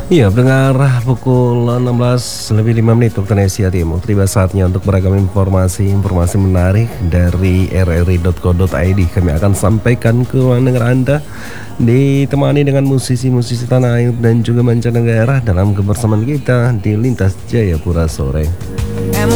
Iya, pendengar pukul 16 lebih 5 menit waktu Indonesia Timur. Tiba saatnya untuk beragam informasi menarik dari rri.co.id. Kami akan sampaikan ke ruang dengar Anda, ditemani dengan musisi-musisi tanah air dan juga mancanegara dalam kebersamaan kita di Lintas Jayapura Sore.